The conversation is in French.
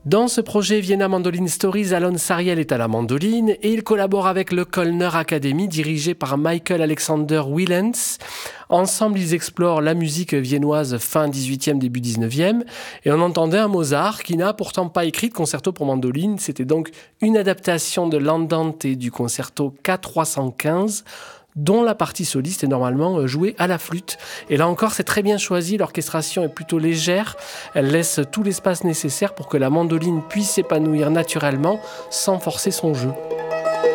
Dans ce projet Vienna Mandolin Stories, Alon Sariel est à la mandoline et il collabore avec le Kölner Academy dirigé par Michael Alexander Willens. Ensemble, ils explorent la musique viennoise fin 18e, début 19e et on entendait un Mozart qui n'a pourtant pas écrit de concerto pour mandoline. C'était donc une adaptation de l'Andante du concerto K315 dont la partie soliste est normalement jouée à la flûte. Et là encore, c'est très bien choisi, l'orchestration est plutôt légère, elle laisse tout l'espace nécessaire pour que la mandoline puisse s'épanouir naturellement sans forcer son jeu.